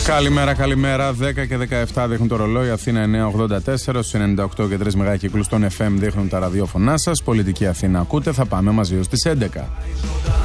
Καλημέρα, καλημέρα. 10 και 17 δείχνουν το ρολόι. Αθήνα 984. Στους 98 και 3 μεγάκυκλους των FM δείχνουν τα ραδιόφωνά σας. Πολιτική Αθήνα ακούτε. Θα πάμε μαζί ως τις 11.